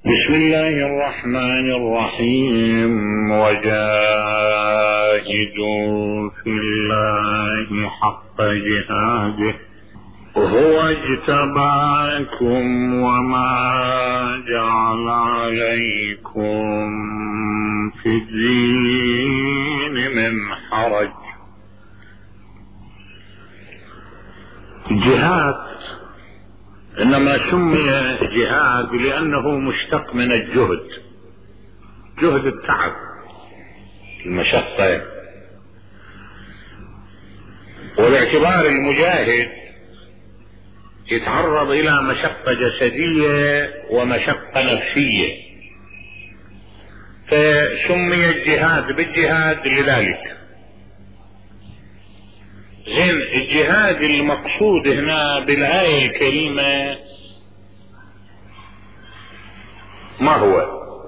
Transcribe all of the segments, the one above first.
بسم الله الرحمن الرحيم. وجاهدوا في الله حق جهاده هو اجتباكم وما جعل عليكم في الدين من حرج. الجهاد إنما سمي جهاد لأنه مشتق من الجهد، جهد التعب، المشقة، وباعتبار المجاهد يتعرض إلى مشقة جسدية ومشقة نفسية، فسمي الجهاد بالجهاد لذلك. زين، الجهاد المقصود هنا بالآية الكريمة ما هو؟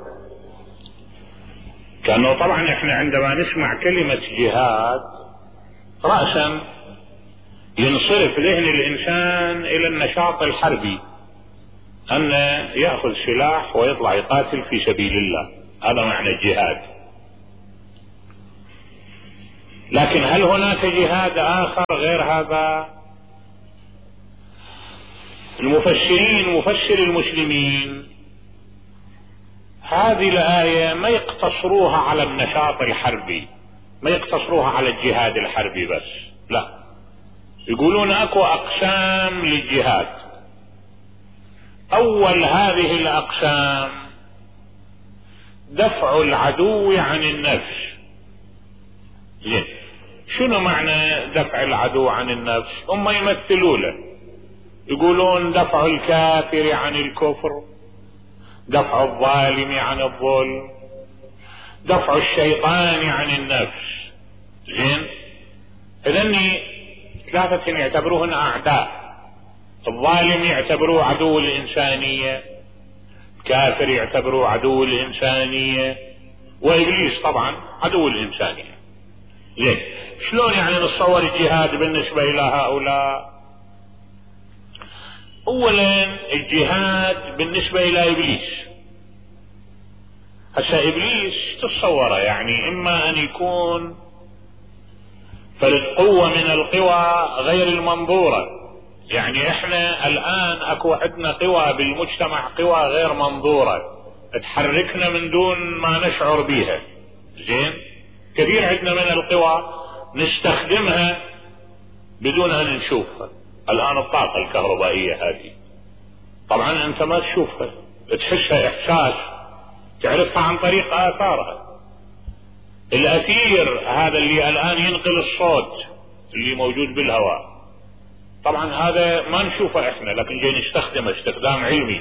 كأنه طبعا احنا عندما نسمع كلمة جهاد رأسا ينصرف ذهن الإنسان إلى النشاط الحربي، أن يأخذ سلاح ويطلع يقاتل في سبيل الله، هذا معنى الجهاد. لكن هل هناك جهاد آخر غير هذا؟ المفسرين، مفسر المسلمين، هذه الآية ما يقتصروها على النشاط الحربي، ما يقتصروها على الجهاد الحربي بس، لا، يقولون اكو اقسام للجهاد. اول هذه الاقسام دفع العدو عن النفس. زين، شنو معنى دفع العدو عن النفس؟ هم يمثلوا له، يقولون دفع الكافر عن الكفر، دفع الظالم عن الظلم، دفع الشيطان عن النفس. زين، اذن ثلاثة يعتبروهن اعداء. الظالم يعتبروه عدو الانسانية، الكافر يعتبروه عدو الانسانية، وابليس طبعا عدو الانسانية. زين، شلون يعني نتصور الجهاد بالنسبة الى هؤلاء؟ اولا الجهاد بالنسبة الى ابليس، هسه ابليس تتصوره يعني اما ان يكون فرد قوة من القوى غير المنظورة. يعني احنا الان اكو عندنا قوى بالمجتمع، قوى غير منظورة تحركنا من دون ما نشعر بيها. زين، كثير عندنا من القوى نستخدمها بدون ان نشوفها. الان الطاقة الكهربائية هذه طبعا انت ما تشوفها، تحسها احساس، تعرفها عن طريق اثارها. الاثير هذا اللي الان ينقل الصوت اللي موجود بالهواء، طبعا هذا ما نشوفه احنا، لكن جاي نستخدمه استخدام علمي.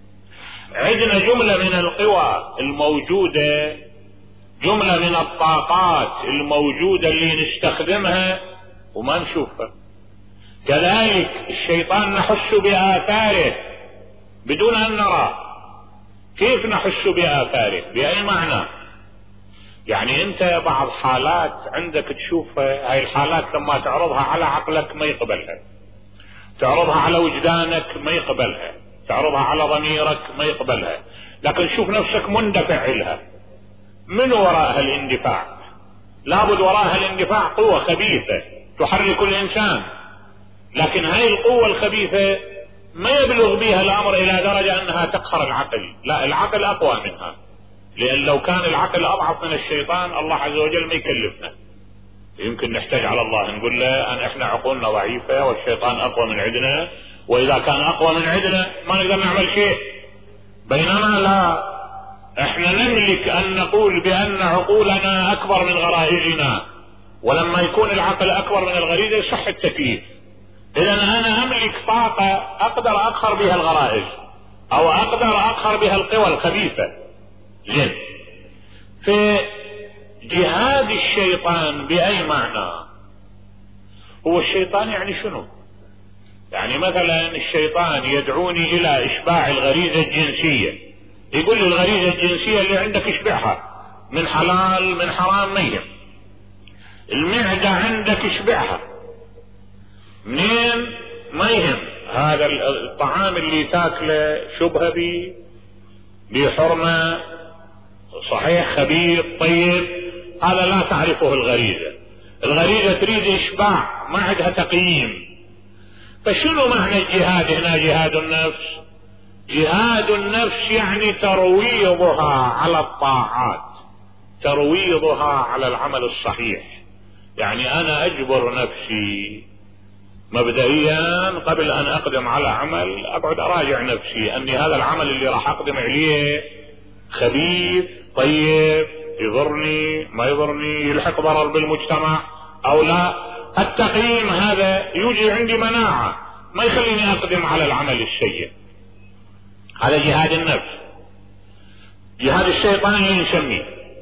عندنا جملة من القوى الموجودة، جملة من الطاقات الموجودة اللي نستخدمها وما نشوفها. كذلك الشيطان نحس بآثاره بدون ان نراه. كيف نحس بآثاره؟ بأي معنى؟ يعني انت بعض حالات عندك تشوفها، هاي الحالات لما تعرضها على عقلك ما يقبلها، تعرضها على وجدانك ما يقبلها، تعرضها على ضميرك ما يقبلها، لكن شوف نفسك مندفع لها. من وراء الاندفاع؟ لابد وراء الاندفاع قوة خبيثة تحرك الانسان، لكن هاي القوة الخبيثة ما يبلغ بها الامر الى درجة انها تقهر العقل، لا، العقل اقوى منها. لان لو كان العقل اضعف من الشيطان الله عز وجل ما يكلفنا. يمكن نحتاج على الله نقول له ان احنا عقولنا ضعيفة والشيطان اقوى من عندنا، واذا كان اقوى من عندنا ما نقدر نعمل شيء. بينما لا، احنا نملك ان نقول بان عقولنا اكبر من غرائزنا، ولما يكون العقل اكبر من الغريزة يصح التكليف. اذا انا املك طاقة اقدر اقهر بها الغرائز، او اقدر اقهر بها القوى الخبيثة. زين، في جهاد الشيطان بأي معنى؟ هو الشيطان يعني شنو؟ يعني مثلا الشيطان يدعوني الى اشباع الغريزة الجنسية، يقول لي الغريزة الجنسية اللي عندك اشبعها، من حلال من حرام ما يهم. المعدة عندك اشبعها، منين ما يهم، هذا الطعام اللي تاكله شبه بي، بحرمة، صحيح خبيث طيب، هذا لا تعرفه الغريزة. الغريزة تريد إشباع، ما عندها تقييم. فشنو معنى الجهاد هنا؟ جهاد النفس، جهاد النفس يعني ترويضها على الطاعات، ترويضها على العمل الصحيح. يعني أنا أجبر نفسي مبدئيا قبل أن أقدم على عمل، أقعد أراجع نفسي أني هذا العمل اللي راح أقدم عليه خبيث طيب، يضرني ما يضرني، يلحق ضرر بالمجتمع أو لا. التقييم هذا يوجد عندي مناعة، ما يخليني أقدم على العمل السيء. هذا جهاد النفس. جهاد الشيطان اللي نسميه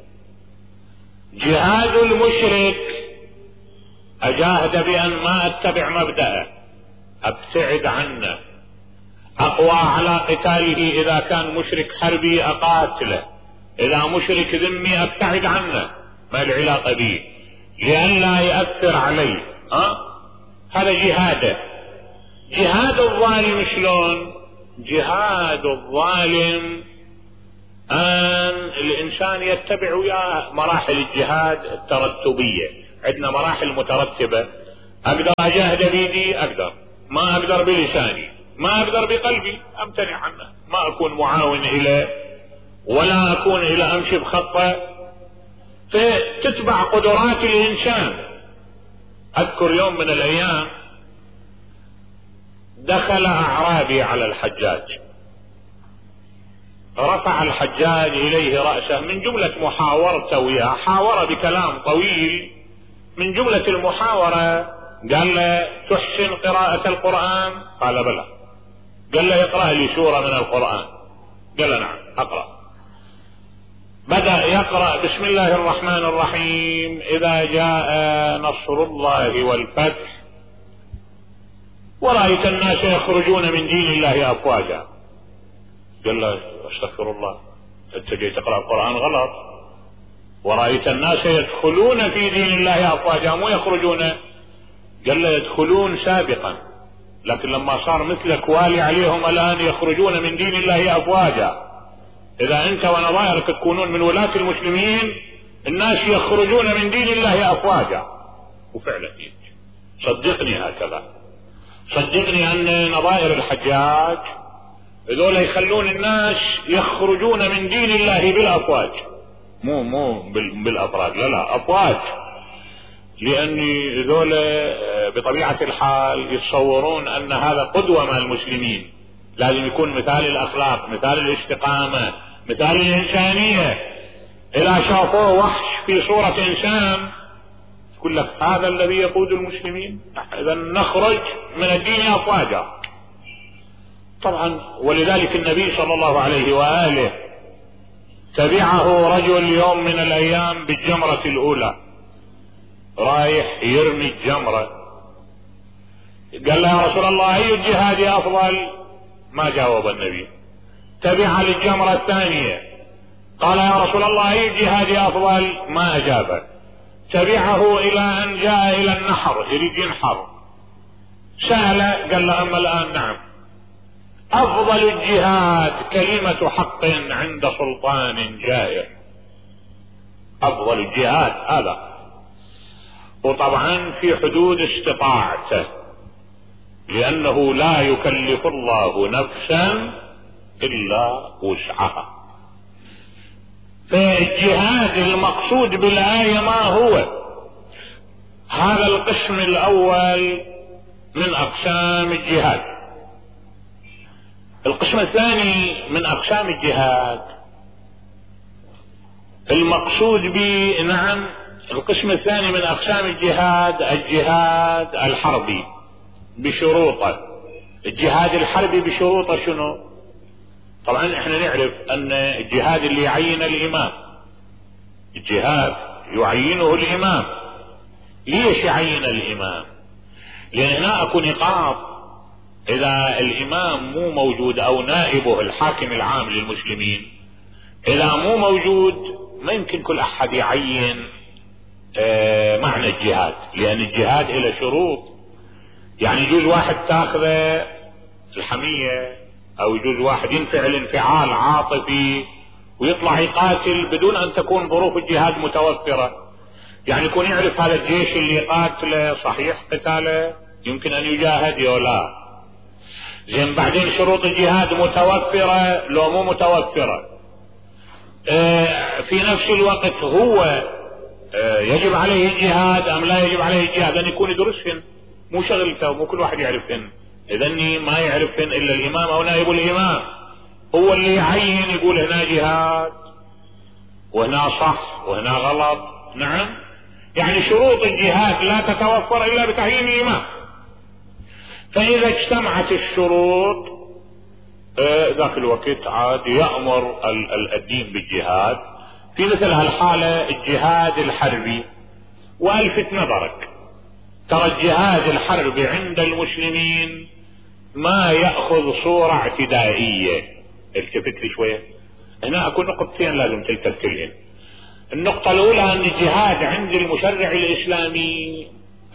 جهاد المشرك، أجاهد بأن ما أتبع مبدأه، أبتعد عنه، أقوى على قتاله. إذا كان مشرك حربي أقاتله، إذا مشرك ذمي أبتعد عنه، ما العلاقة به، لئلا يأثر علي. هذا جهاده. جهاد الظالم شلون؟ جهاد الظالم أن الإنسان يتبع وياه مراحل الجهاد الترتبية. عندنا مراحل مترتبة. أقدر أجاهد بيدي، أقدر، ما أقدر بلساني، ما أقدر بقلبي، أمتنع عنه، ما أكون معاون إليه ولا أكون إلى أمشي بخطة. فتتبع قدرات الإنسان. أذكر يوم من الأيام دخل أعرابي على الحجاج، رفع الحجاج إليه رأسه من جملة محاورته وياه، حاور بكلام طويل. من جملة المحاورة قال له: تحسن قراءة القرآن؟ قال: بلى. قال له: اقرأ لي سورة من القرآن. قال له: نعم أقرأ. بدأ يقرأ: بسم الله الرحمن الرحيم، إذا جاء نصر الله والفتح ورأيت الناس يخرجون من دين الله أفواجا. قال له: استغفر الله، انت جاي تقرأ القرآن غلط. ورأيت الناس يدخلون في دين الله أفواجا، مو يخرجون. قال له: يدخلون سابقا، لكن لما صار مثلك والي عليهم الآن يخرجون من دين الله أفواجا. إذا أنت ونظائرك تكونون من ولاة المسلمين، الناس يخرجون من دين الله أفواجا. وفعلا صدقني هكذا، صدقني أن نظائر الحجاج هذول يخلون الناس يخرجون من دين الله بالأفواج، مو بالأفراد، لا أفواج. لأني هذول بطبيعة الحال يتصورون أن هذا قدوة مع المسلمين، لازم يكون مثال الأخلاق، مثال الاستقامة، مثال الإنسانية. إذا شافوه وحش في صورة إنسان يقول لك هذا الذي يقود المسلمين، إذا نخرج من الدين أفواجا. طبعا ولذلك النبي صلى الله عليه وآله تبعه رجل يوم من الأيام بالجمرة الأولى، رايح يرمي الجمرة. قال له: يا رسول الله، أي الجهاد أفضل؟ ما جاوب النبي. تبع للجمرة الثانية، قال: يا رسول الله، أي الجهاد أفضل؟ ما أجاب. تبعه إلى أن جاء إلى النحر، يريد ينحر. سأل، قال له: أما الآن نعم. أفضل الجهاد كلمة حق عند سلطان جائر. أفضل الجهاد هذا، وطبعا في حدود استطاعته، لأنه لا يكلف الله نفسا إلا وسعها. فالجهاد المقصود بالآية ما هو؟ هذا القسم الأول من أقسام الجهاد. القسم الثاني من أقسام الجهاد المقصود به، نعم، القسم الثاني من أقسام الجهاد الجهاد الحربي بشروطه. الجهاد الحربي بشروطه شنو؟ طبعا احنا نعرف ان الجهاد اللي يعين الامام، الجهاد يعينه الامام. ليش يعين الامام؟ لان هنا اكو نقاط، اذا الامام مو موجود او نائبه الحاكم العام للمسلمين اذا مو موجود ما يمكن كل احد يعين معنى الجهاد، لان الجهاد له شروط. يعني يجوز واحد تاخذه الحمية او يجوز واحد ينفعل انفعال عاطفي ويطلع يقاتل بدون ان تكون ظروف الجهاد متوفرة. يعني يكون يعرف هذا الجيش اللي قاتله صحيح قتاله يمكن ان يجاهد او لا. زين بعدين شروط الجهاد متوفرة لو مو متوفرة. في نفس الوقت هو يجب عليه الجهاد ام لا يجب عليه الجهاد، ان يكون يدرسهن مو شغلته، مو كل واحد يعرفهن. اذا ما يعرفهن الا الامام او نائب الامام، هو اللي يعين يقول هنا جهاد وهنا صح وهنا غلط. نعم، يعني شروط الجهاد لا تتوفر الا بتعيين الامام. فاذا اجتمعت الشروط ذاك الوقت عاد يأمر الدين بالجهاد. في مثل هالحالة الجهاد الحربي، والفت نظرك ترى الجهاد الحربي عند المسلمين ما يأخذ صورة اعتدائية. التفت لي شوية هنا، اكو نقطتين لازم تلتفت لهن. النقطة الاولى ان الجهاد عند المشرع الاسلامي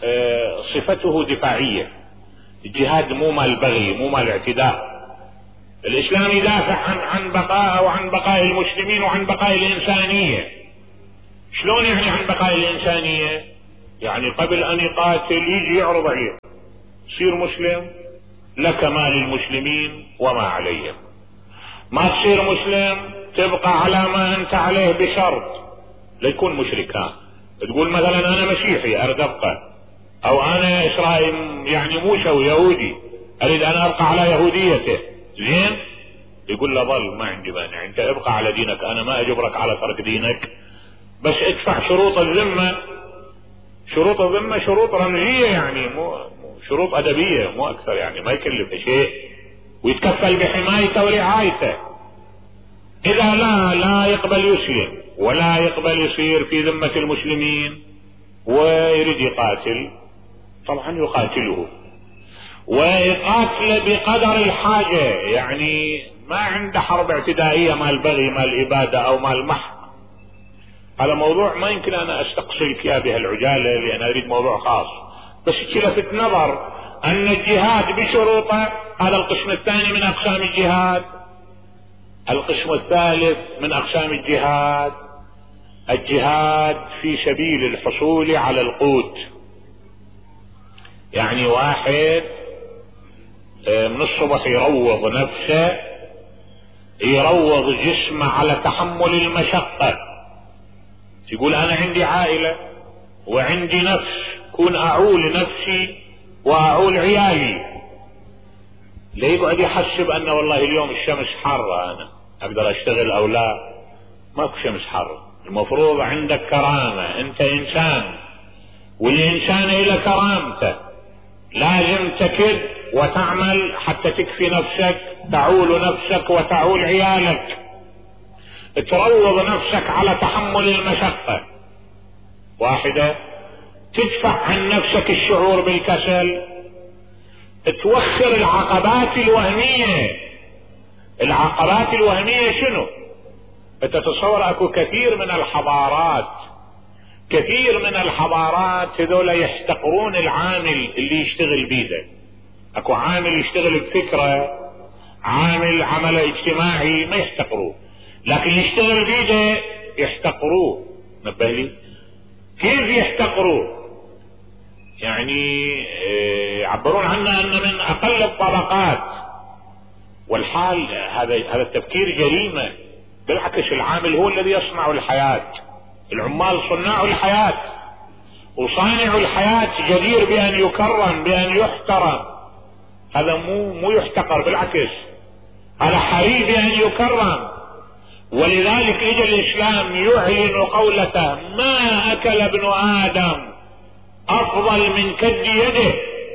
صفته دفاعية. الجهاد مو مال بغي، مو مال اعتداء. الاسلام يدافع عن بقاء وعن بقاء المسلمين وعن بقاء الانسانية. شلون يعني عن بقاء الانسانية؟ يعني قبل ان يقاتل يجي يعرض عليه صير مسلم لك ما للمسلمين وما عليهم. ما تصير مسلم تبقى على ما انت عليه بشرط لا يكون مشركا. تقول مثلا انا مسيحي اريد ابقى، او انا اسرائيل يعني موسوي يهودي اريد ان ابقى على يهوديته. زين يقول له ظل ما عندي مانع، انت ابقى على دينك، انا ما اجبرك على ترك دينك، بس ادفع شروط الذمة. شروط الذمة شروط رمزية، يعني مو شروط ادبية مو اكثر، يعني ما يكلفه شيء، ويتكفل بحمايته ورعايته. اذا لا يقبل يسلم ولا يقبل يصير في ذمة المسلمين ويريد يقاتل، طبعا يقاتله ويقاتل بقدر الحاجة. يعني ما عنده حرب اعتدائية مال بغي مال ابادة او مال محق. هذا موضوع ما يمكن انا استقصي فيها بهالعجالة لان اريد موضوع خاص، بس لفت نظر ان الجهاد بشروطه. هذا القسم الثاني من اقسام الجهاد. القسم الثالث من اقسام الجهاد الجهاد في سبيل الحصول على القوت. يعني واحد من الصبح يروض نفسه، يروض جسمه على تحمل المشقة. يقول انا عندي عائلة وعندي نفس، كون اعول نفسي واعول عيالي. لا يقعد يحسب ان والله اليوم الشمس حارة انا اقدر اشتغل او لا. ماكو شمس حارة. المفروض عندك كرامة، انت انسان والانسان الى كرامته، لازم تكد وتعمل حتى تكفي نفسك، تعول نفسك وتعول عيالك، تروض نفسك على تحمل المشقة. واحدة تدفع عن نفسك الشعور بالكسل، توخر العقبات الوهمية. العقبات الوهمية شنو؟ تتصور اكو كثير من الحضارات هذول يحتقرون العامل اللي يشتغل بيده. اكو عامل يشتغل بفكرة، عمل اجتماعي ما يحتقروه، لكن يشتغل بيده يحتقروه. نبه لي كيف يحتقروه؟ يعني يعبرون عنه انه من اقل الطبقات. والحال هذا التفكير جريمة. بالعكس العامل هو الذي يصنع الحياة، العمال صناع الحياة، وصانع الحياة جدير بأن يكرم بأن يحترم. هذا مو يحتقر، بالعكس هذا حري بأن يكرم. ولذلك اجى الاسلام يعلن قولته ما اكل ابن ادم افضل من كد يده.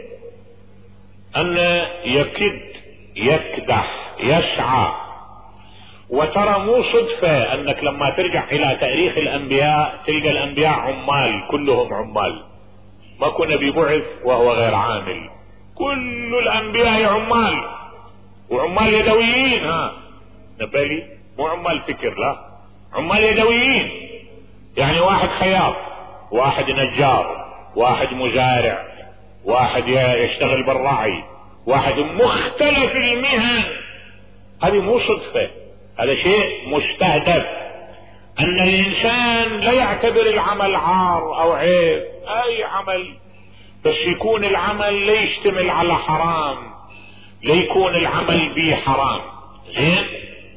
ان يكد يكدح يسعى. وترى مو صدفة انك لما ترجع الى تاريخ الانبياء تلقى الانبياء عمال، كلهم عمال، ماكو نبي بعث وهو غير عامل. كل الانبياء عمال، وعمال يدويين. نبالي مو عمال فكر، لا عمال يدويين. يعني واحد خياط، واحد نجار، واحد مزارع، واحد يشتغل بالرعي، واحد مختلف المهن هذه مو صدفة، هذا شيء مستهدف، ان الانسان لا يعتبر العمل عار او عيب، اي عمل بس يكون العمل لا يشتمل على حرام، لا يكون العمل به حرام. زين،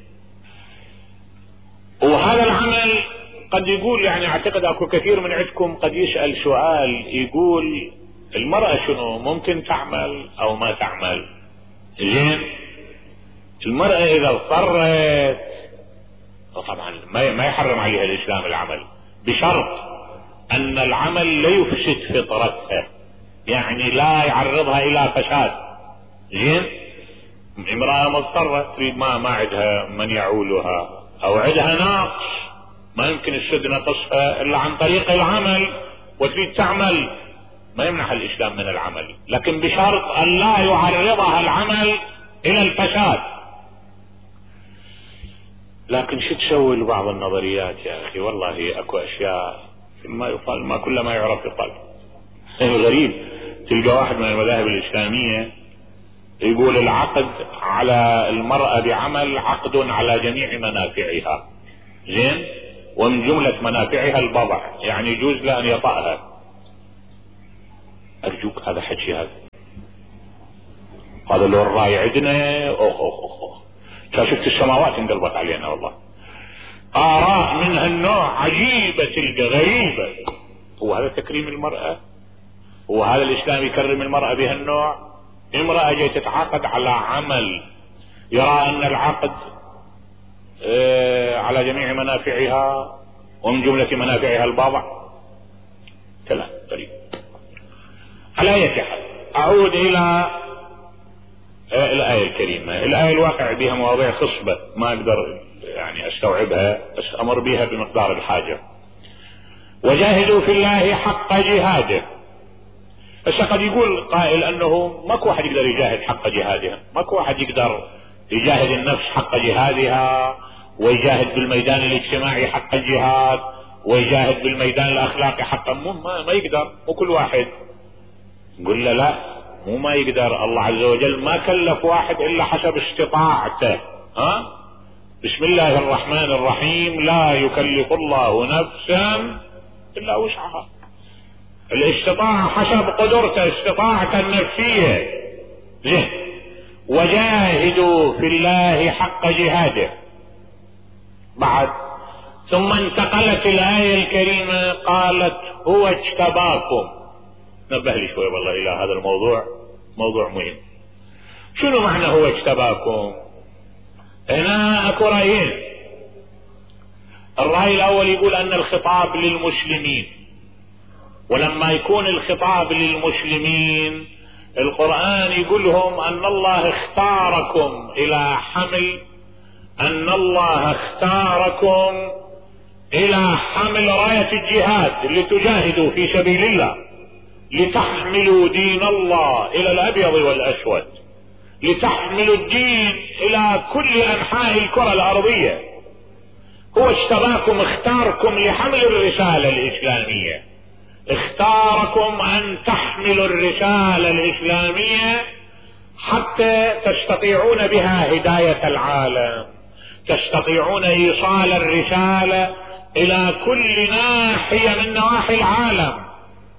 وهذا العمل قد يقول، يعني اعتقد اكو كثير من عندكم قد يسأل سؤال يقول المرأة شنو ممكن تعمل او ما تعمل؟ زين، المرأة اذا اضطرت طبعا ما يحرم عليها الاسلام العمل، بشرط ان العمل لا يفسد فطرتها، يعني لا يعرضها الى فساد. زين، امرأة مضطرة تريد ما عندها من يعولها او عندها ناقص ما يمكن السد نقصها الا عن طريق العمل وتريد تعمل، ما يمنح الاسلام من العمل، لكن بشرط ان لا يعرضها العمل الى الفساد. لكن شو تسوي لبعض النظريات يا اخي؟ والله اكو اشياء ما يقال، ما كل ما يعرف يقال. الغريب تلقى واحد من المذاهب الاسلامية يقول العقد على المرأة بعمل عقد على جميع منافعها. زين، ومن جملة منافعها البضع، يعني يجوز له ان يطأها. ارجوك هذا حكي، هذا لو الراي عندنا شفت السماوات انقلبت علينا والله. آراء من هالنوع عجيبة تلقى غريبة. هو هذا تكريم المرأة؟ هو هذا الاسلام يكرم المرأة بهالنوع؟ امرأة جاي تتعاقد على عمل يرى ان العقد على جميع منافعها ومن جملة منافعها البضع، كلام غريب. على اي حال اعود الى الآية الكريمة. الآية الواقع بها مواضيع خصبة ما اقدر يعني استوعبها، بس امر بها بمقدار الحاجة. وجاهدوا في الله حق جهاده. بس قد يقول قائل انه ماكو واحد يقدر يجاهد حق جهادها، ماكو واحد يقدر يجاهد النفس حق جهادها، ويجاهد بالميدان الاجتماعي حق الجهاد، ويجاهد بالميدان الاخلاقي حق ما يقدر، مو كل واحد. نقول له لا، مو ما يقدر، الله عز وجل ما كلف واحد الا حسب استطاعته. بسم الله الرحمن الرحيم، لا يكلف الله نفسا الا وسعها. الاستطاعة حسب قدرته، استطاعته النفسية. زين، وجاهدوا في الله حق جهاده. بعد ثم انتقلت الآية الكريمة قالت هو اجتباكم. نبه لي شوي والله الى هذا الموضوع، موضوع مهم. شنو معنى هو اجتباكم؟ هنا اكو رايين. الراي الاول يقول ان الخطاب للمسلمين، ولما يكون الخطاب للمسلمين القرآن يقول لهم ان الله اختاركم الى حمل، ان الله اختاركم الى حمل راية الجهاد لتجاهدوا في سبيل الله، لتحملوا دين الله الى الابيض والاسود، لتحملوا الدين الى كل انحاء الكرة الارضية. هو اجتباكم، اختاركم لحمل الرسالة الاسلامية، اختاركم ان تحملوا الرسالة الاسلامية حتى تستطيعون بها هداية العالم، تستطيعون ايصال الرسالة الى كل ناحية من نواحي العالم.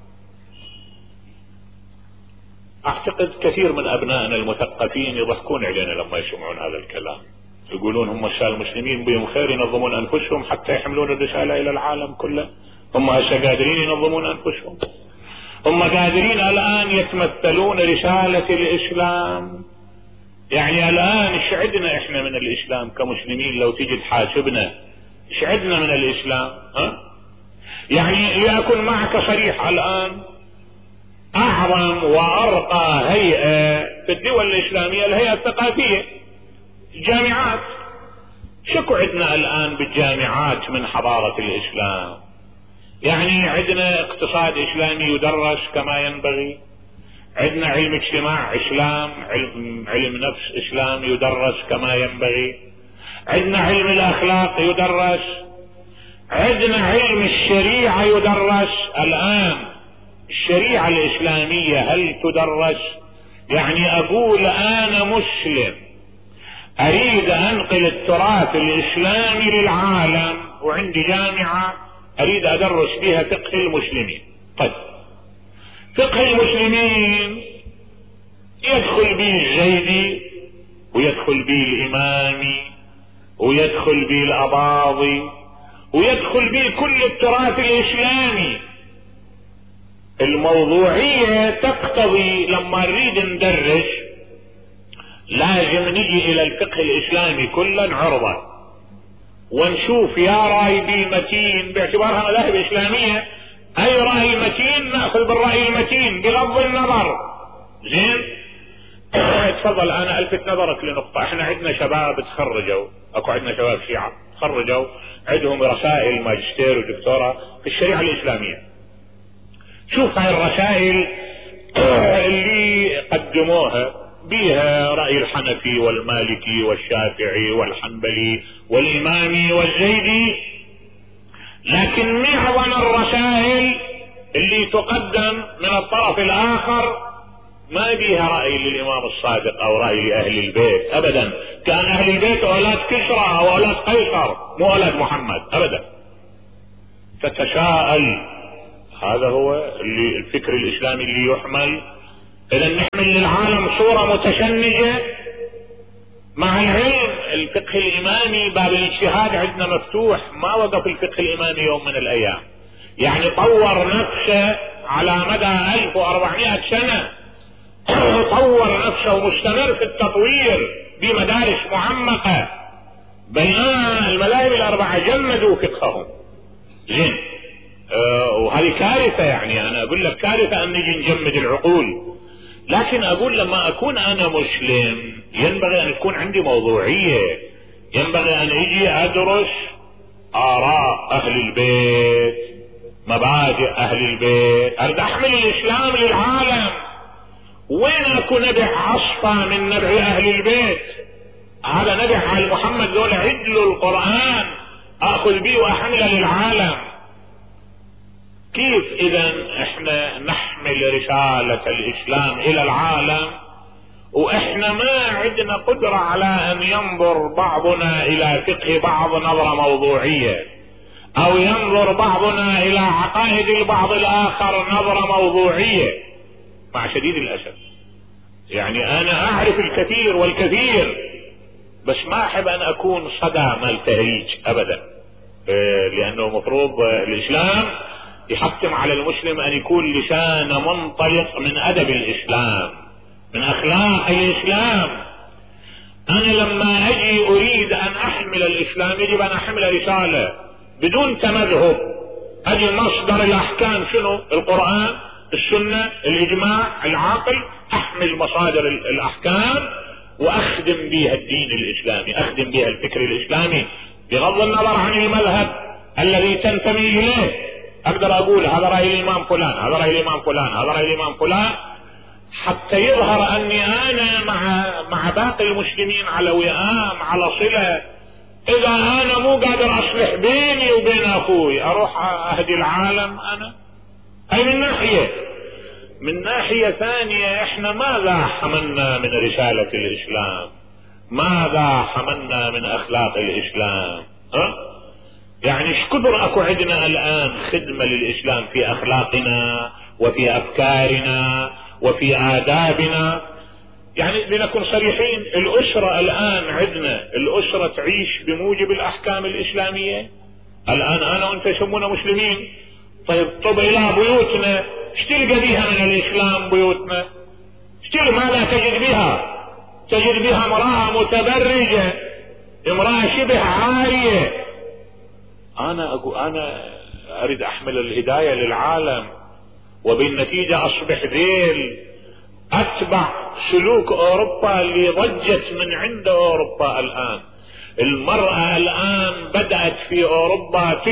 اعتقد كثير من ابنائنا المثقفين يضحكون علينا لما يسمعون هذا الكلام، يقولون هم المسلمين بهم خير ينظمون انفسهم حتى يحملون الرسالة الى العالم كله. هم هسه قادرين ينظمون انفسهم، هم قادرين الان يتمثلون رسالة الاسلام. يعني الان ايش عندنا احنا من الاسلام كمسلمين؟ لو تيجي تحاسبنا ايش عندنا من الاسلام؟ يعني لأكن معك صريح، الان اعظم وارقى هيئة في الدول الاسلامية الهيئة الثقافية، الجامعات. شكو عندنا الان بالجامعات من حضارة الاسلام؟ يعني عندنا اقتصاد اسلامي يدرس كما ينبغي، عندنا علم اجتماع اسلام، علم نفس اسلام يدرس كما ينبغي، عندنا علم الاخلاق يدرس، عندنا علم الشريعة يدرس. الان الشريعة الاسلامية هل تدرس؟ يعني اقول انا مسلم، اريد انقل التراث الاسلامي للعالم، وعندي جامعة اريد ادرس بها فقه المسلمين. طيب فقه المسلمين يدخل به الزيدي، ويدخل به الامامي، ويدخل به الاباضي، ويدخل به كل التراث الاسلامي. الموضوعية تقتضي لما نريد ندرس لازم نجي الى الفقه الاسلامي كلا عرضة، ونشوف يا راي بي متين باعتبارها مذاهب اسلامية، اي راي متين ناخذ بالراي المتين بغض النظر. زين تفضل. انا الفت نظرك لنقطة. احنا عندنا شباب تخرجوا، اكو عندنا شباب شيعة تخرجوا عندهم رسائل ماجستير ودكتوراه في الشريعة الاسلامية. شوف هاي الرسائل اللي قدموها بيها رأي الحنفي والمالكي والشافعي والحنبلي والامامي والزيدي، لكن معظم الرسائل اللي تقدم من الطرف الاخر ما بيها رأي للامام الصادق او رأي لاهل البيت ابدا. كان اهل البيت اولاد كسرى او اولاد قيصر، مو اولاد محمد ابدا. تتساءل هذا هو اللي الفكر الاسلامي اللي يحمل؟ اذا نحمل للعالم صورة متشنجة. مع العلم الفقه الامامي باب الاجتهاد عندنا مفتوح، ما وقف الفقه الامامي يوم من الايام، يعني طور نفسه على مدى 1400 سنة، طور نفسه مستمر في التطوير بمدارس معمقة. بينما المذاهب الاربعة جمدوا فقههم. زين وهذه كارثة، يعني انا اقول لك كارثة ان نجي نجمد العقول. لكن اقول لما اكون انا مسلم ينبغي ان تكون عندي موضوعية، ينبغي ان اجي ادرس اراء اهل البيت، مبادئ اهل البيت، اريد احمل الاسلام للعالم. وين اكو نبع عصفة من نبع اهل البيت؟ هذا نبع على محمد ذول عدل القرآن اخذ بيه واحمله للعالم. كيف اذا احنا نحمل رسالة الاسلام الى العالم واحنا ما عندنا قدرة على ان ينظر بعضنا الى فقه بعض نظرة موضوعية، او ينظر بعضنا الى عقائد البعض الاخر نظرة موضوعية؟ مع شديد الاسف يعني انا اعرف الكثير والكثير، بس ما احب ان اكون صدى مال تهريج ابدا، لانه مفروض الاسلام يحتم على المسلم ان يكون لسانه منطلق من ادب الاسلام، من اخلاق الاسلام. انا لما اجي اريد ان احمل الاسلام يجب ان احمل رسالة بدون تمذهب. اجي مصدر الاحكام شنو؟ القرآن، السنة، الاجماع، العقل. احمل مصادر الاحكام واخدم بها الدين الاسلامي، اخدم بها الفكر الاسلامي بغض النظر عن المذهب الذي تنتمي اليه. اقدر اقول هذا رأي الامام فلان، هذا رأي الامام فلان، هذا رأي الامام فلان، حتى يظهر اني انا مع باقي المسلمين على وئام، على صلة. اذا انا مو قادر اصلح بيني وبين اخوي اروح اهدي العالم انا؟ اي من ناحية. من ناحية ثانية احنا ماذا حملنا من رسالة الاسلام؟ ماذا حملنا من اخلاق الاسلام؟ يعني ايش كثر اكو عندنا الان خدمة للاسلام في اخلاقنا وفي افكارنا وفي آدابنا. يعني لنكن صريحين، الاسرة الان عندنا الاسرة تعيش بموجب الاحكام الاسلامية. الان انا وانت يسمونا مسلمين، طيب طب الى بيوتنا ايش تلقى بها من الاسلام؟ بيوتنا ايش ماذا تجد بها؟ تجد بها امرأة متبرجة، امرأة شبه عارية. انا اريد احمل الهداية للعالم، وبالنتيجة اصبح ذيل اتبع سلوك اوروبا اللي ضجت من عند اوروبا. الان المرأة الان بدأت في اوروبا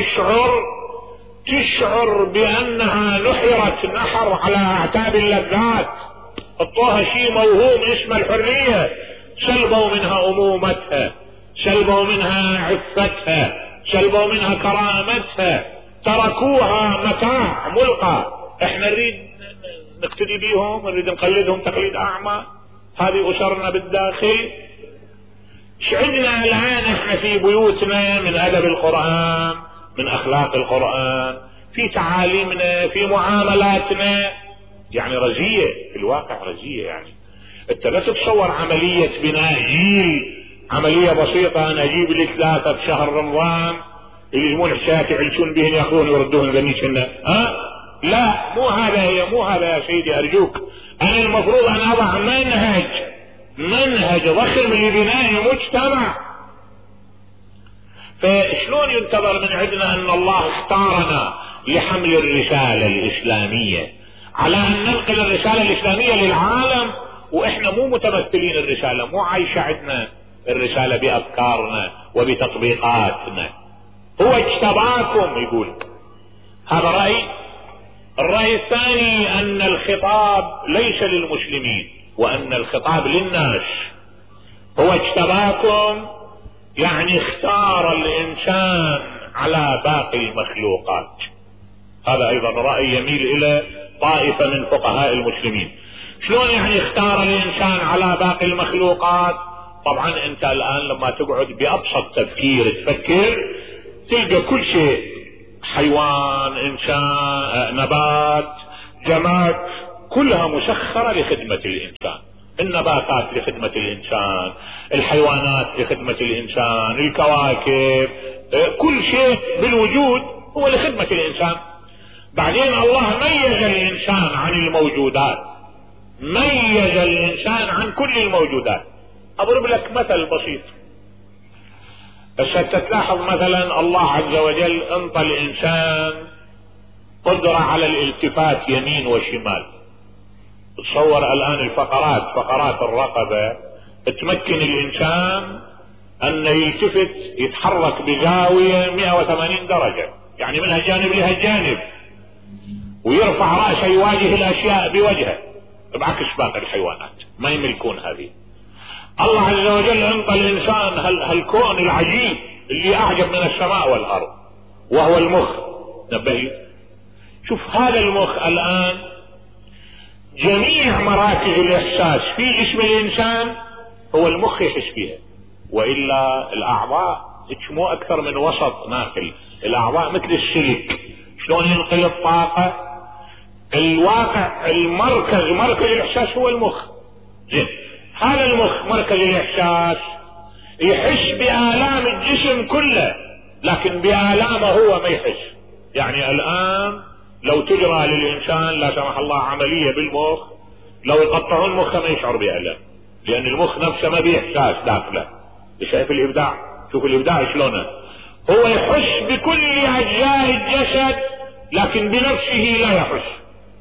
تشعر بانها نحرت نحر على اعتاب اللذات، حطوها شيء موهوم اسمه الحرية، سلبوا منها امومتها، سلبوا منها عفتها، سلبوا منها كرامتها، تركوها متاع ملقى. احنا نريد نقتدي بيهم، نريد نقلدهم تقليد اعمى. هذه اسرنا بالداخل. ايش عندنا الان احنا في بيوتنا من ادب القرآن، من اخلاق القرآن، في تعاليمنا، في معاملاتنا؟ يعني رزية في الواقع، رزية. يعني انت لا تتصور عملية بناء جيل عملية بسيطة، انا اجيب لي 3 بشهر رمضان يلزمون حشات يعيشون بهن ياخذون يردون غنيشنا. لا، مو هذا يا سيدي ارجوك. انا المفروض ان اضع منهج ضخم لبناء مجتمع. فشلون ينتظر من عندنا ان الله اختارنا لحمل الرسالة الاسلامية، على ان ننقل الرسالة الاسلامية للعالم واحنا مو متمثلين الرسالة، مو عايشة عندنا الرسالة بافكارنا وبتطبيقاتنا؟ هو اجتباكم يقول. هذا رأي. الرأي الثاني ان الخطاب ليس للمسلمين وان الخطاب للناس. هو اجتباكم يعني اختار الانسان على باقي المخلوقات. هذا ايضا رأي يميل الى طائفة من فقهاء المسلمين. شلون يعني اختار الانسان على باقي المخلوقات؟ طبعا انت الان لما تقعد بابسط تفكير تفكر تلقى كل شيء، حيوان، انسان، نبات، جماد، كلها مسخرة لخدمة الانسان. النباتات لخدمة الانسان، الحيوانات لخدمة الانسان، الكواكب، كل شيء بالوجود هو لخدمة الانسان. بعدين الله ميز الانسان عن الموجودات، ميز الانسان عن كل الموجودات. اضرب لك مثل بسيط. بس تلاحظ مثلا الله عز وجل انطى الانسان قدرة على الالتفات يمين وشمال. تصور الان الفقرات، فقرات الرقبة تمكن الانسان ان يلتفت يتحرك بزاوية 180 درجة، يعني منها جانب لها جانب، ويرفع رأسه يواجه الاشياء بوجهه، بعكس باقي الحيوانات ما يملكون هذه. الله عز وجل انطى الانسان هالكون العجيب اللي اعجب من السماء والارض، وهو المخ. نبهي، شوف هذا المخ الان جميع مراكز الاحساس في جسم الانسان هو المخ يحس فيها، والا الاعضاء مو اكثر من وسط ناقل. الاعضاء مثل السلك، شلون ينقل الطاقة؟ الواقع مركز الاحساس هو المخ. زين، هذا المخ مركز الاحساس يحس بآلام الجسم كله، لكن بآلامه هو ما يحس. يعني الان لو تجرى للانسان لا سمح الله عملية بالمخ، لو يقطعون مخه ما يشعر بألم، لان المخ نفسه ما بيه احساس داخله. شايف الابداع؟ شوف الابداع شلونه. هو يحس بكل اجزاء الجسد لكن بنفسه لا يحس.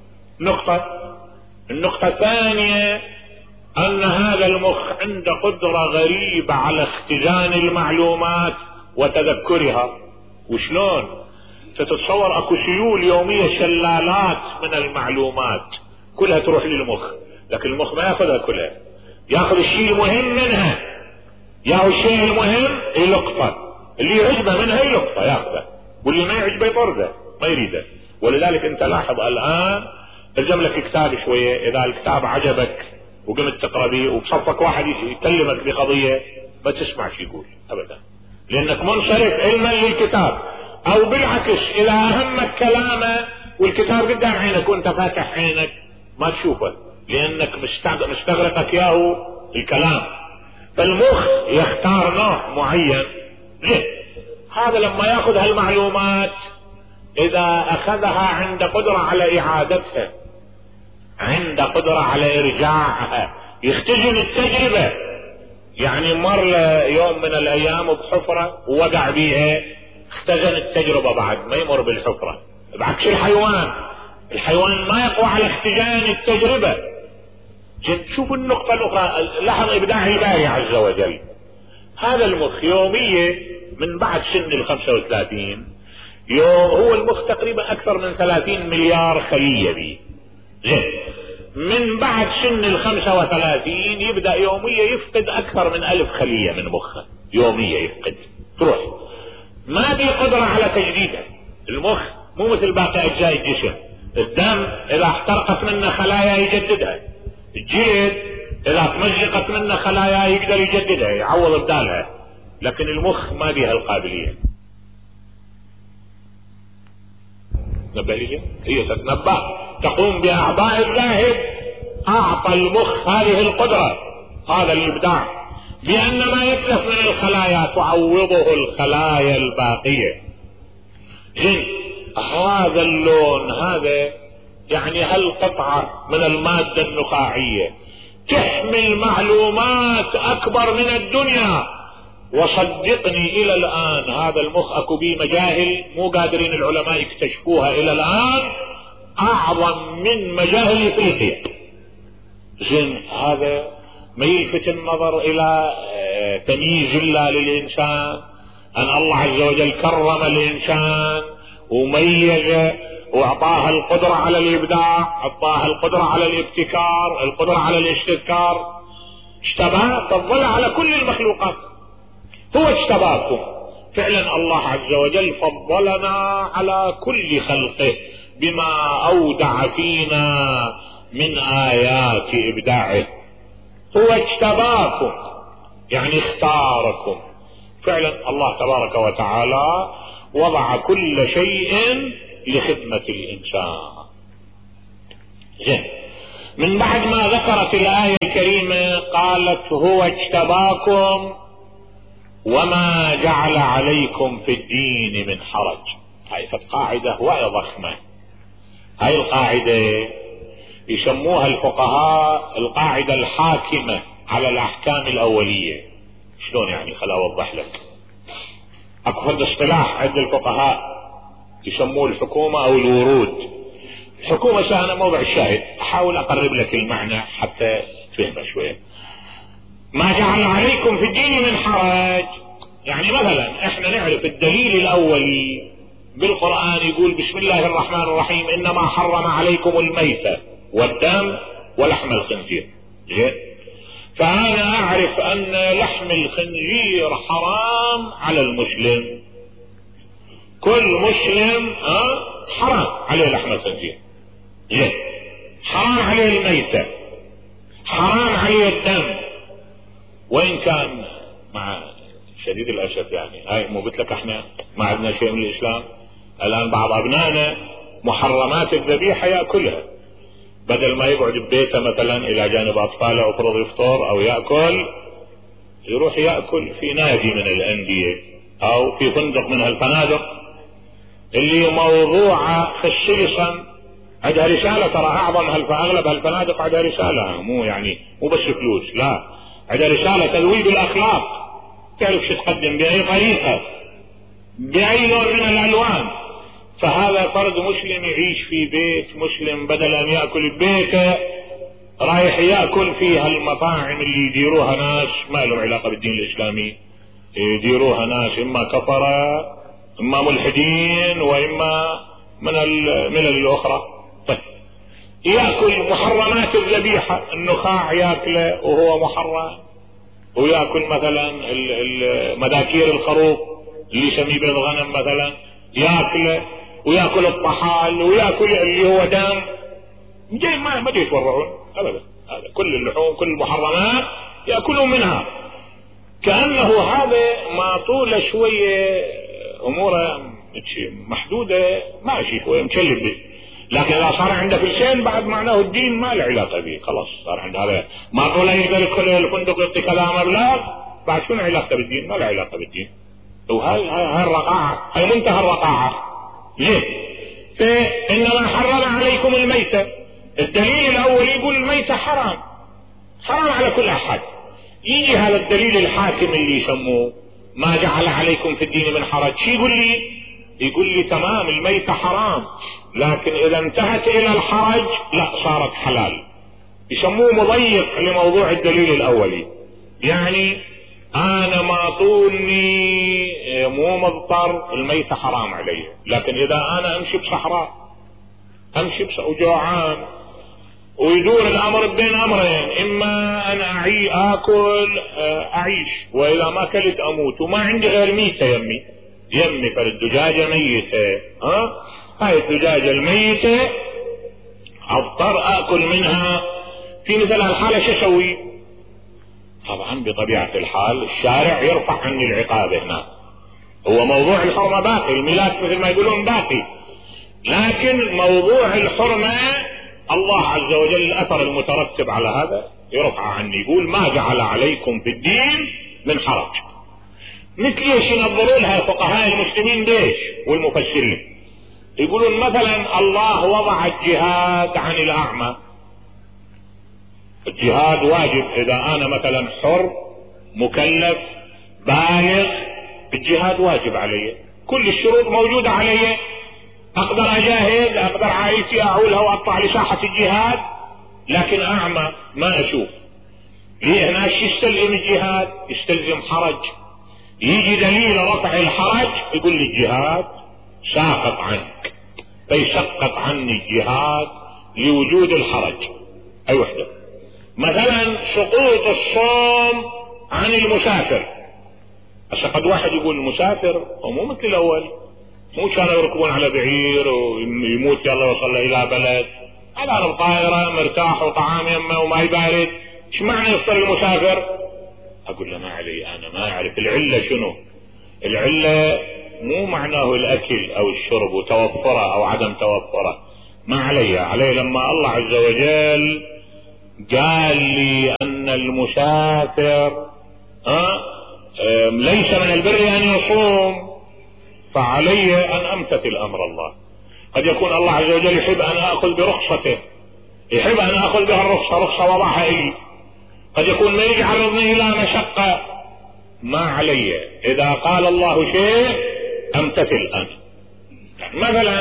النقطة الثانية ان هذا المخ عنده قدرة غريبة على اختزان المعلومات وتذكرها. وشلون؟ تتصور اكو سيول يومية، شلالات من المعلومات كلها تروح للمخ، لكن المخ ما ياخذها كلها، ياخذ الشيء المهم منها، ياخذ الشيء المهم يلقطه، اللي يعجبه منها يلقطه ياخذه، واللي ما يعجبه يطرده ما يريده. ولذلك انت لاحظ الان الزم لك كتاب شوية، اذا الكتاب عجبك وقمت تقرا به وبصفك واحد يكلمك بقضية ما تسمع شو يقول ابدا، لانك منصرف علما للكتاب. او بالعكس اذا اهمك كلامه والكتاب قدام عينك وانت فاتح عينك ما تشوفه، لانك مستغرقك ياهو الكلام. فالمخ يختار نوع معين. ليه؟ هذا لما ياخذ هالمعلومات اذا اخذها عند قدرة على اعادتها، عند قدرة على ارجاعها، يختزن التجربة. يعني مر يوم من الايام بحفرة ووقع بيها، اختزن التجربة بعد ما يمر بالحفرة. بعكس الحيوان ما يقوى على اختزان التجربة. شوف النقطة الاخرى، لاحظ ابداع الباري عز وجل. هذا المخ يومية من بعد سن 35 هو المخ تقريبا اكثر من 30 مليار خلية بيه. زين، من بعد سن 35 يبدأ يوميا يفقد اكثر من 1000 خلية من مخه، يوميا يفقد، تروح. ما بي قدرة على تجديدها. المخ مو مثل باقي اجزاء الجسم، الدم اذا احترقت منه خلايا يجددها، الجلد اذا تمزقت منه خلايا يقدر يجددها يعوض بدالها، لكن المخ ما بيها القابلية. نبه لي هي تتنبه تقوم بأعضاء الذاهب. أعطى المخ هذه القدرة، هذا الإبداع، بأن ما يتلف من الخلايا تعوضه الخلايا الباقية. زين، هذا اللون، هذا يعني هالقطعة من المادة النخاعية تحمل معلومات أكبر من الدنيا. وصدقني إلى الآن هذا المخ أكو بيه مجاهل مو قادرين العلماء يكتشفوها إلى الآن، أعظم من مجاهل إفريقيا. زين، هذا ما يلفت النظر إلى تمييز الله للإنسان، أن الله عز وجل كرم الإنسان وميزه واعطاها القدرة على الابداع، اعطاها القدرة على الابتكار، القدرة على الاستذكار. اشتباه فضل على كل المخلوقات، هو اشتباكم. فعلا الله عز وجل فضلنا على كل خلقه بما اودع فينا من ايات ابداعه. هو اجتباكم يعني اختاركم. فعلا الله تبارك وتعالى وضع كل شيء لخدمة الإنسان. زين، من بعد ما ذكرت الآية الكريمة قالت هو اجتباكم وما جعل عليكم في الدين من حرج. هاي قاعدة هواية ضخمة. هاي القاعدة يسموها الفقهاء القاعدة الحاكمة على الأحكام الأولية. شلون يعني؟ خل أوضح لك. اكو فرد اصطلاح عند الفقهاء يسموه الحكومة او الورود. الحكومة سهلة موضع الشاهد، احاول اقرب لك المعنى حتى تفهمه شوية. ما جعل عليكم في الدين من حرج، يعني مثلا احنا نعرف الدليل الاولي بالقرآن يقول بسم الله الرحمن الرحيم انما حرم عليكم الميتة والدم ولحم الخنزير. زين، فأنا أعرف أن لحم الخنزير حرام على المسلم. كل مسلم حرام عليه لحم الخنزير. زين، حرام عليه الميتة، حرام عليه الدم. وإن كان مع شديد الأسف يعني هاي مو قلت لك احنا ما عندنا شيء من الإسلام. الآن بعض أبنائنا محرمات الذبيحة يأكلها، بدل ما يقعد ببيته مثلا الى جانب اطفاله افرض يفطر او يأكل، يروح يأكل في نادي من الاندية او في فندق من هالفنادق اللي موضوعة خصيصا عندها رسالة. ترى اغلب هالفنادق عندها رسالة، مو يعني مو بس فلوس، لا، عندها رسالة تذويب الاخلاق. تعرف شو تقدم باي طريقة باي نوع من الالوان. فهذا فرد مسلم يعيش في بيت مسلم، بدل ان يأكل ببيته رايح يأكل في هالمطاعم اللي يديروها ناس ما لهم علاقة بالدين الاسلامي، يديروها ناس اما كفرة اما ملحدين واما من الملل الاخرى. طيب، يأكل محرمات الذبيحة، النخاع يأكله وهو محرم، ويأكل مثلا مداكير الخروف اللي يسميه بيض غنم مثلا يأكله، ويأكل الطحال، ويأكل اللي هو دم. ما يتورعون ابدا. هذا كل اللحوم كل المحرمات يأكلون منها، كأنه هذا ما طول شوية اموره محدودة ماشي شوية مكلف به. لكن اذا صار عنده فلسين بعد معناه الدين ما له علاقة به، خلاص صار عنده هذا ما طول يقدر يدخل الفندق يعطي كلام مبلغ، بعد شنو علاقة بالدين؟ ما له علاقة بالدين. وهاي الرقاعة، هاي منتهى الرقاعة. ليه؟ فإنما حرم عليكم الميتة. الدليل الأول يقول الميتة حرام على كل أحد. يجي هذا الدليل الحاكم اللي يسموه ما جعل عليكم في الدين من حرج، شو يقول لي تمام الميتة حرام، لكن إذا انتهت إلى الحرج لا صارت حلال. يسموه مضيق لموضوع الدليل الأولي. يعني انا ما طولني مو مضطر الميتة حرام علي، لكن اذا انا امشي بصحراء وجوعان ويدور الامر بين امرين، اما انا اكل اعيش، واذا ما اكلت اموت، وما عندي غير ميتة يمي فالدجاجة ميتة، هاي الدجاجة الميتة اضطر اكل منها. في مثل هالحالة شو اسوي؟ طبعا بطبيعة الحال الشارع يرفع عني العقاب هنا. هو موضوع الحرمة باقي، الميلاد مثل ما يقولون باقي، لكن موضوع الحرمة الله عز وجل الأثر المترتب على هذا يرفع عني. يقول ما جعل عليكم في الدين من حرج. مثل ايش ينظروا لها فقهاء المسلمين ليش والمفسرين؟ يقولون مثلا الله وضع الجهاد عن الأعمى. الجهاد واجب إذا أنا مثلا حر مكلف بالغ، الجهاد واجب علي، كل الشروط موجودة علي، أقدر أجاهد، أقدر عائلتي أعولها وأطلع لساحة الجهاد، لكن أعمى ما أشوف. ليه هنا يستلزم الجهاد؟ يستلزم حرج. يجي دليل رفع الحرج يقول لي الجهاد ساقط عنك، فيسقط عني الجهاد لوجود الحرج. أي وحدة. مثلا سقوط الصوم عن المسافر. هسه قد واحد يقول المسافر هو مو مثل الأول، مو كانوا يركبون على بعير ويموت يلا وصل إلى بلد، الآن الطائرة مرتاح وطعام يمه وما يبارد، ايش معنى يفطر المسافر؟ أقول له ما علي، أنا ما أعرف العلة شنو. العلة مو معناه الأكل أو الشرب وتوفره أو عدم توفره، ما علي لما الله عز وجل قال لي أن المسافر ليس من البر أن يصوم، فعلي أن أمتثل أمر الله. قد يكون الله عز وجل يحب أن أخذ برخصته، يحب أن أخذ بها الرخصة، رخصة وضعها إلي. قد يكون ما يعرضني إلى مشقة، ما علي. إذا قال الله شيء أمتثل أنا. مثلا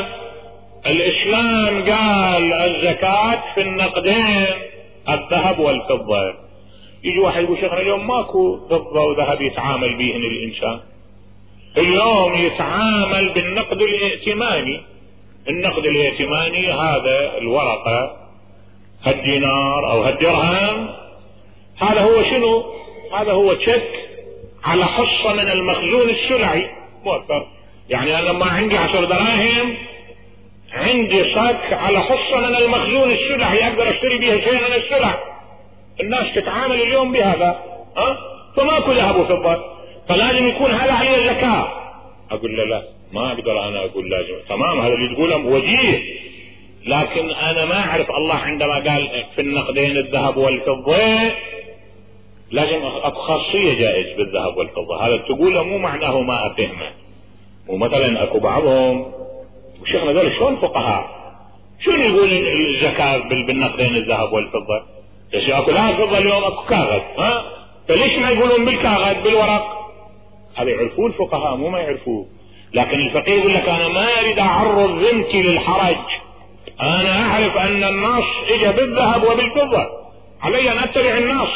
الإسلام قال الزكاة في النقدين الذهب والفضة. يجي واحد يقول شيخنا اليوم ماكو فضة وذهب يتعامل بهن الإنسان، اليوم يتعامل بالنقد الائتماني. النقد الائتماني هذا الورقة، هالدينار أو هالدرهم، هذا هو شنو؟ هذا هو تشك على حصة من المخزون السلعي مؤثر. يعني أنا لما عندي 10 دراهم عندي صك على حصة من المخزون السلعي أقدر أشتري بها شيء من السلع. الناس تتعامل اليوم بهذا، فماكو ذهب وفضة، فلازم يكون هذا عليه زكاة. أقول له لا، ما أقدر أنا أقول لازم. تمام، هذا اللي تقوله وجيه، لكن أنا ما أعرف الله عندما قال في النقدين الذهب والفضة لازم أكو خاصية جائز بالذهب والفضة. هذا تقوله مو معناه ما أفهمه. ومثلا أكو بعضهم وشيخنا ذول شلون فقهاء شنو يقول الزكاة بالنقدين الذهب والفضة؟ بس أكو لا فضة اليوم أكو كاغذ، فليش ما يقولون بالكاغذ بالورق؟ هذا يعرفوه الفقهاء مو ما يعرفوه. لكن الفقيه يقول لك أنا ما أريد أعرض ذمتي للحرج، أنا أعرف أن النص إجا بالذهب وبالفضة، علي أن أتبع النص.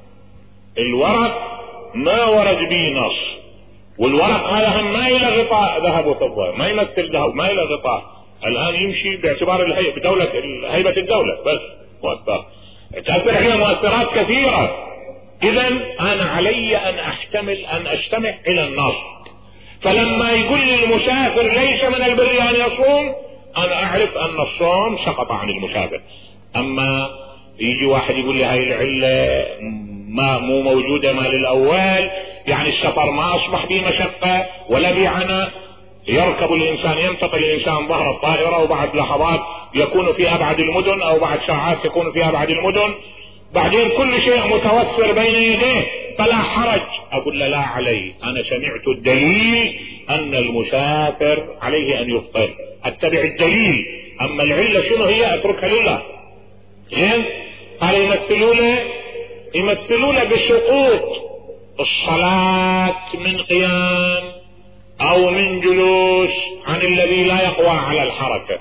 الورق ما ورد به نص، والورق هذا هم ما إلى غطاء ذهب وفضة، ما يمثل ذهب، ما إلى غطاء. الآن يمشي باعتبار بدولة هيبة الدولة بس مؤثر، تأثر عليه مؤثرات كثيرة. إذا أنا علي أن أحتمل أن أستمع إلى النص. فلما يقول لي المسافر ليس من البر أن يصوم، أنا أعرف أن الصوم سقط عن المسافر. أما يجي واحد يقول لي هاي العلة ما مو موجودة مال الأول، يعني السفر ما أصبح به مشقة ولا بعنى، يركب الإنسان، ينتقل الإنسان ظهر الطائرة وبعد لحظات يكون في أبعد المدن أو بعد ساعات يكون في أبعد المدن، بعدين كل شيء متوفر بين يديه فلا حرج. أقول لا علي، أنا سمعت الدليل أن المسافر عليه أن يفطر، أتبع الدليل. أما العلة شنو هي أتركها لله. زين، قال يمثلون بسقوط الصلاة من قيام أو من جلوس عن الذي لا يقوى على الحركة.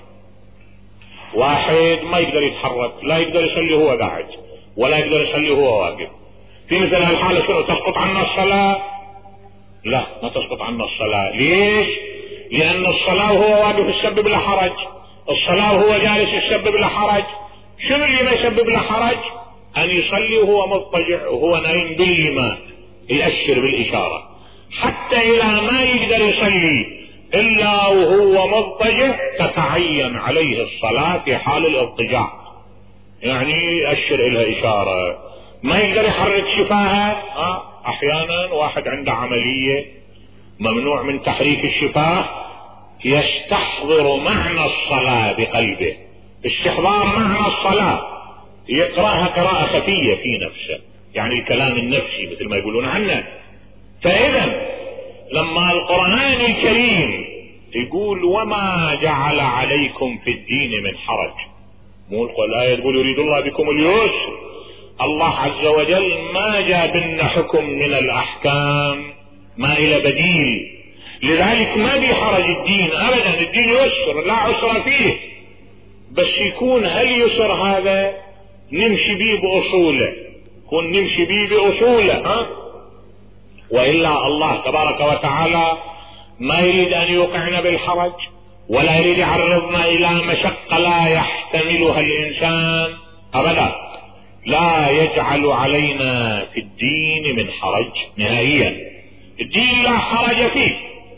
واحد ما يقدر يتحرك، لا يقدر يصلي هو قاعد ولا يقدر يصلي هو واقف، في مثل هالحالة شنو تسقط عنا الصلاة؟ لا، ما تسقط عنا الصلاة. ليش؟ لأن الصلاة وهو واقف يسبب له حرج، الصلاة وهو جالس يسبب له حرج. شنو اللي ما يسبب له حرج؟ أن يصلي وهو مضطجع وهو نايم بالإيمان، يأشر بالإشارة، حتى إذا ما يقدر يصلي إلا وهو مضطجع تتعين عليه الصلاة في حال الاضطجاع، يعني يأشر إلها إشارة. ما يقدر يحرك شفاهه. احيانا واحد عنده عملية ممنوع من تحريك الشفاه، يستحضر معنى الصلاة بقلبه، استحضار معنى الصلاة، يقرأها قراءة خفية في نفسه، يعني الكلام النفسي مثل ما يقولون عنه. فإذا لما القرآن الكريم يقول وما جعل عليكم في الدين من حرج، مو الآية تقول يريد الله بكم اليسر، الله عز وجل ما جاب لنا حكم من الأحكام ما إلى بديل، لذلك ما بي حرج الدين أبدا، الدين يسر لا عسر فيه، بس يكون هاليسر هذا نمشي بيه بأصوله، يكون نمشي بيه بأصوله. وإلا الله تبارك وتعالى ما يريد أن يوقعنا بالحرج، ولا يريد يعرضنا إلى مشقة لا يحتملها الإنسان أبدا. لا يجعل علينا في الدين من حرج نهائيا، الدين لا حرج فيه،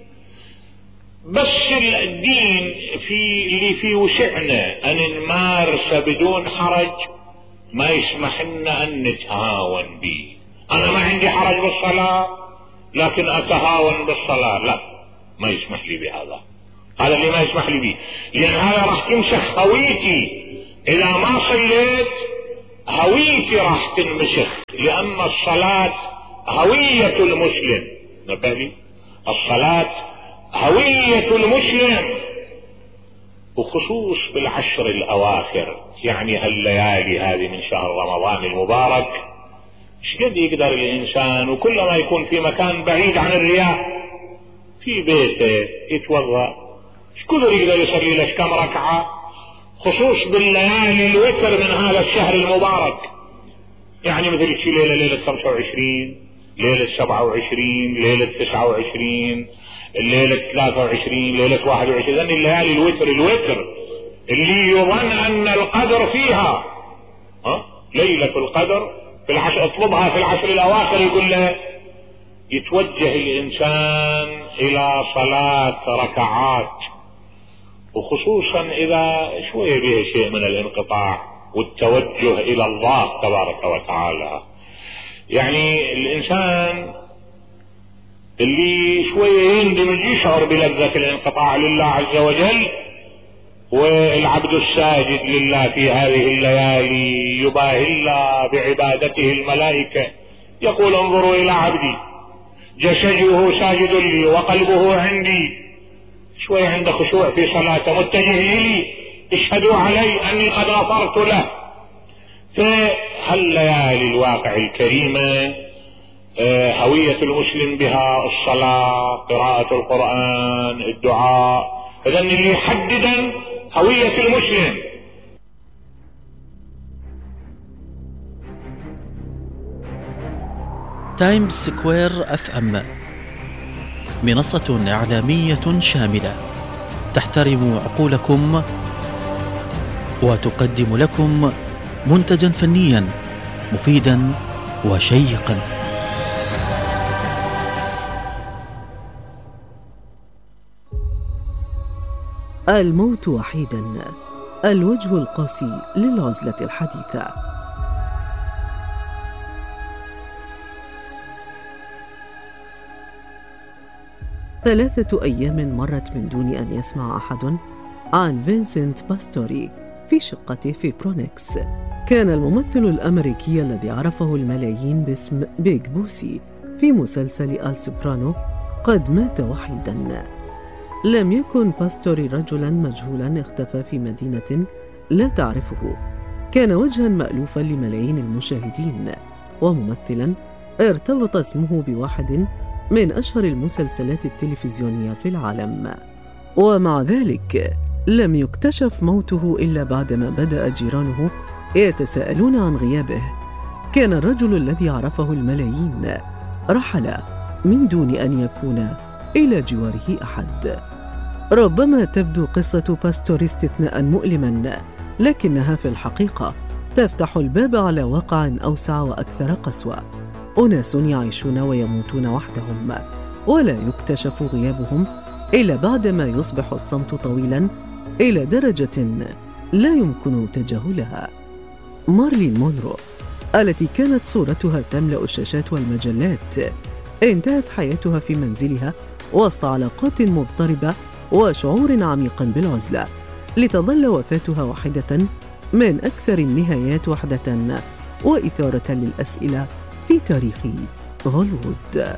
بس الدين اللي فيه وسعنا أن نمارسه بدون حرج، ما يسمح لنا أن نتهاون به. أنا ما عندي حرج بالصلاة لكن أتهاون بالصلاة، لا، ما يسمح لي بهذا، هذا اللي ما يسمح لي به، لأن هذا راح تمسخ هويتي. إذا ما صليت هويتي راح تنمسخ، لأن الصلاة هوية المسلم، نبهني، الصلاة هوية المسلم، وخصوص بالعشر الأواخر، يعني هالليالي هذه من شهر رمضان المبارك. شقد يقدر الإنسان وكلما يكون في مكان بعيد عن الرياء، في بيته يتوضأ، شقدر يقدر يصلي له كم ركعة، خصوص بالليالي الوتر من هذا الشهر المبارك، يعني مثل ليلة 25، ليلة 27، ليلة 29، الليلة 23، ليلة 21، لأن الليالي الوتر اللي يظن أن القدر فيها، ليلة القدر في العشر، اطلبها في العشر الأواخر، يقول له يتوجه الإنسان إلى صلاة ركعات، وخصوصا إذا شوية بها شيء من الانقطاع والتوجه إلى الله تبارك وتعالى. يعني الإنسان اللي شوية يندمج يشعر بلذة الانقطاع لله عز وجل، والعبد الساجد لله في هذه الليالي يباهي الله بعبادته الملائكة، يقول انظروا إلى عبدي جسده ساجد لي وقلبه عندي، شوية عنده خشوع في صلاته، متجه لي، اشهدوا علي أني قد غفرت له. فهالليالي الواقع الكريمة هوية المسلم بها الصلاة، قراءة القرآن، الدعاء، إذن اللي يحدد هوية المسلم. تايمز سكوير FM منصة إعلامية شاملة تحترم عقولكم وتقدم لكم منتجا فنيا مفيدا وشيقا. الموت وحيدا، الوجه القاسي للعزلة الحديثة. ثلاثة أيام مرت من دون أن يسمع أحد عن فينسنت باستوري في شقته في برونكس. كان الممثل الأمريكي الذي عرفه الملايين باسم بيج بوسي في مسلسل السوبرانو قد مات وحيدا. لم يكن باستوري رجلا مجهولا اختفى في مدينة لا تعرفه، كان وجها مألوفا لملايين المشاهدين، وممثلا ارتبط اسمه بواحد من أشهر المسلسلات التلفزيونية في العالم. ومع ذلك لم يكتشف موته إلا بعدما بدأ جيرانه يتساءلون عن غيابه. كان الرجل الذي عرفه الملايين رحل من دون أن يكون إلى جواره أحد. ربما تبدو قصة باستوري استثناء مؤلما، لكنها في الحقيقة تفتح الباب على واقع أوسع وأكثر قسوة. أناس يعيشون ويموتون وحدهم، ولا يكتشف غيابهم إلا بعدما يصبح الصمت طويلا إلى درجة لا يمكن تجاهلها. مارلين مونرو التي كانت صورتها تملأ الشاشات والمجلات. انتهت حياتها في منزلها وسط علاقات مضطربة وشعور عميق بالعزلة، لتظل وفاتها واحدة من أكثر النهايات وحدة وإثارة للأسئلة في تاريخ هوليوود.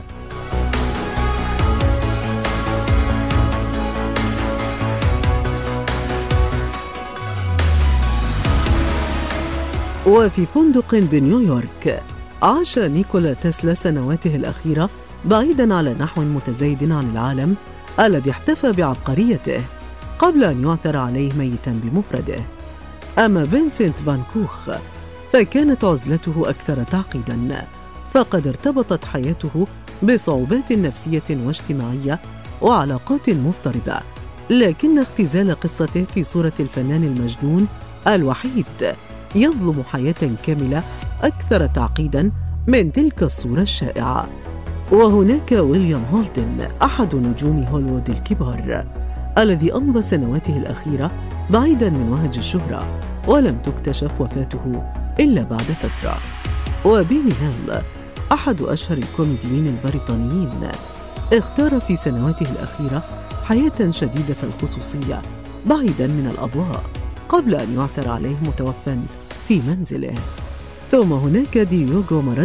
وفي فندق بنيويورك عاش نيكولا تسلا سنواته الأخيرة بعيداً على نحو متزايد عن العالم الذي احتفى بعبقريته قبل أن يعثر عليه ميتاً بمفرده. أما فينسنت فان كوخ فكانت عزلته أكثر تعقيداً، فقد ارتبطت حياته بصعوبات نفسية واجتماعية وعلاقات مضطربة، لكن اختزال قصته في صورة الفنان المجنون الوحيد يظلم حياة كاملة أكثر تعقيداً من تلك الصورة الشائعة. وهناك ويليام هولدن، أحد نجوم هوليوود الكبار، الذي أمضى سنواته الأخيرة بعيداً من وهج الشهرة، ولم تكتشف وفاته إلا بعد فترة. وبيني هيل، أحد أشهر الكوميديين البريطانيين، اختار في سنواته الأخيرة حياة شديدة الخصوصية بعيداً من الأضواء قبل أن يعثر عليه متوفى في منزله. ثم هناك دييغو مارادونا،